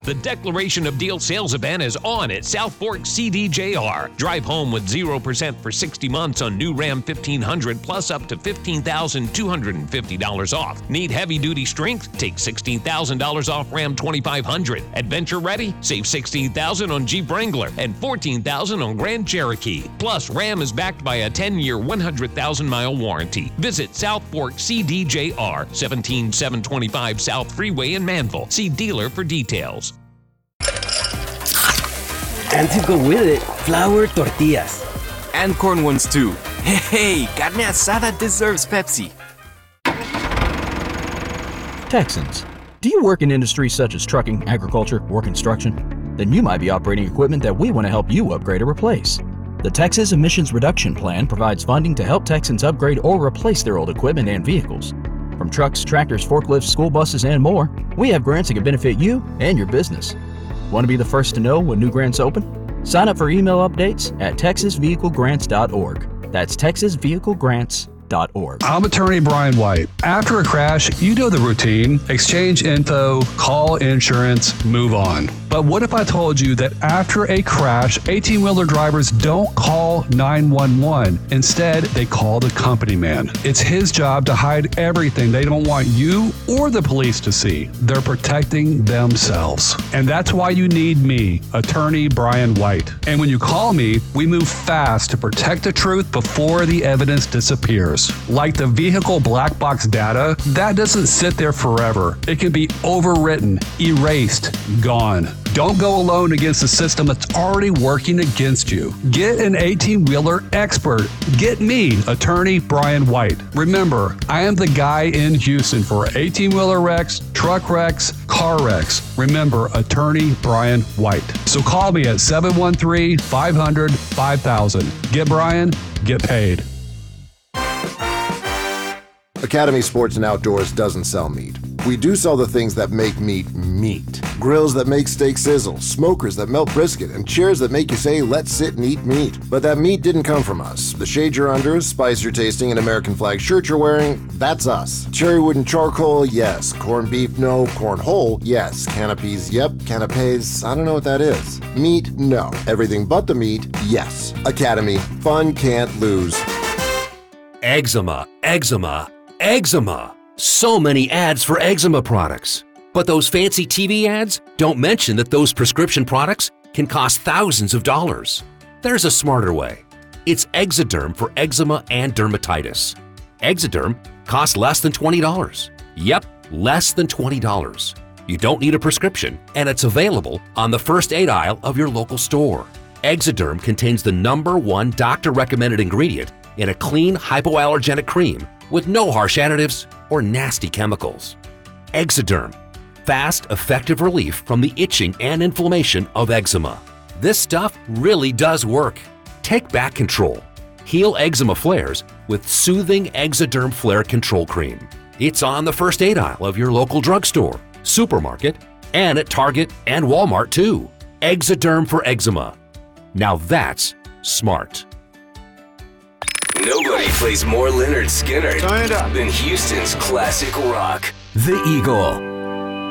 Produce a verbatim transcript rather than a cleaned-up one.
The Declaration of Deal sales event is on at South Fork C D J R. Drive home with zero percent for sixty months on new Ram fifteen hundred plus up to fifteen thousand two hundred fifty dollars off. Need heavy-duty strength? Take sixteen thousand dollars off Ram twenty-five hundred. Adventure ready? Save sixteen thousand dollars on Jeep Wrangler and fourteen thousand dollars on Grand Cherokee. Plus, Ram is backed by a ten-year, one hundred thousand mile warranty. Visit South Fork C D J R, seventeen seven twenty-five South Freeway in Manville. See dealer for details. And to go with it, flour tortillas. And corn ones too. Hey, carne asada deserves Pepsi. Texans, do you work in industries such as trucking, agriculture, or construction? Then you might be operating equipment that we want to help you upgrade or replace. The Texas Emissions Reduction Plan provides funding to help Texans upgrade or replace their old equipment and vehicles. From trucks, tractors, forklifts, school buses, and more, we have grants that can benefit you and your business. Want to be the first to know when new grants open? Sign up for email updates at texas vehicle grants dot org. That's texas vehicle grants dot org. I'm attorney Brian White. After a crash, you know the routine. Exchange info, call insurance, move on. But what if I told you that after a crash, eighteen-wheeler drivers don't call nine one one. Instead, they call the company man. It's his job to hide everything they don't want you or the police to see. They're protecting themselves. And that's why you need me, attorney Brian White. And when you call me, we move fast to protect the truth before the evidence disappears. Like the vehicle black box data, that doesn't sit there forever. It can be overwritten, erased, gone. Don't go alone against a system that's already working against you. Get an eighteen-wheeler expert. Get me, attorney Brian White. Remember, I am the guy in Houston for eighteen-wheeler wrecks, truck wrecks, car wrecks. Remember, attorney Brian White. So call me at seven one three, five hundred, five thousand. Get Brian, get paid. Academy Sports and Outdoors doesn't sell meat. We do sell the things that make meat meat. Grills that make steak sizzle, smokers that melt brisket, and chairs that make you say, let's sit and eat meat. But that meat didn't come from us. The shade you're under, spice you're tasting, and American flag shirt you're wearing, that's us. Cherry wood and charcoal, yes. Corned beef, no. Corn whole, yes. Canopies, yep. Canapes, I don't know what that is. Meat, no. Everything but the meat, yes. Academy, fun can't lose. Eczema, eczema, eczema. So many ads for eczema products. But those fancy T V ads don't mention that those prescription products can cost thousands of dollars. There's a smarter way. It's Exoderm for eczema and dermatitis. Exoderm costs less than twenty dollars. Yep, less than twenty dollars. You don't need a prescription, and it's available on the first aid aisle of your local store. Exoderm contains the number one doctor-recommended ingredient in a clean, hypoallergenic cream with no harsh additives or nasty chemicals. Exoderm, fast, effective relief from the itching and inflammation of eczema. This stuff really does work. Take back control. Heal eczema flares with soothing Exoderm Flare Control Cream. It's on the first aid aisle of your local drugstore, supermarket, and at Target and Walmart too. Exoderm for eczema. Now that's smart. Nobody plays more Lynyrd Skynyrd than Houston's classic rock. The Eagle.